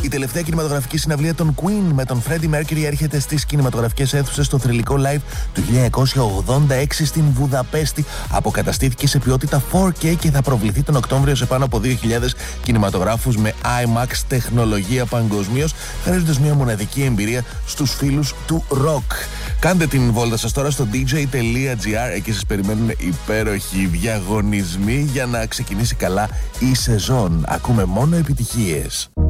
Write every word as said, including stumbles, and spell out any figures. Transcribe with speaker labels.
Speaker 1: Η τελευταία κινηματογραφική συναυλία των Queen με τον Freddie Mercury έρχεται στις κινηματογραφικές αίθουσες στο θρυλικό live του χίλια εννιακόσια ογδόντα έξι στην Βουδαπέστη. Αποκαταστήθηκε σε ποιότητα φορ κέι και θα προβληθεί τον Οκτώβριο σε πάνω από δύο χιλιάδες κινηματογράφους με άι μαξ τεχνολογία παγκοσμίως, χαρίζοντας μια μοναδική εμπειρία στους φίλους του rock. Κάντε την βόλτα σας τώρα στο ντι τζέι τελεία τζι άρ, εκεί σας περιμένουν υπέροχοι διαγωνισμοί για να ξεκινήσει καλά η σεζόν. Ακούμε μόνο επιτυχίες.